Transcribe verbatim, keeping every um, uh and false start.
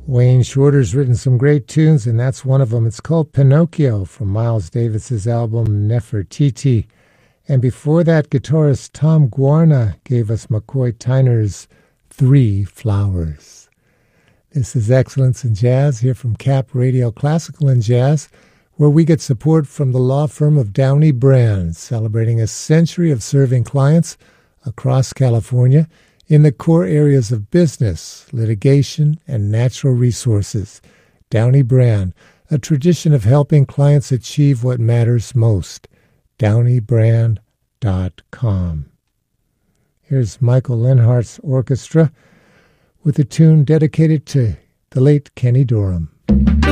Wayne Shorter's written some great tunes, and that's one of them. It's called Pinocchio from Miles Davis's album Nefertiti. And before that, guitarist Tom Guarna gave us McCoy Tyner's Three Flowers. This is Excellence in Jazz here from Cap Radio Classical and Jazz, where we get support from the law firm of Downey Brand, celebrating a century of serving clients across California in the core areas of business, litigation, and natural resources. Downey Brand, a tradition of helping clients achieve what matters most. downey brand dot com. Here's Michael Lenhart's orchestra with a tune dedicated to the late Kenny Dorham.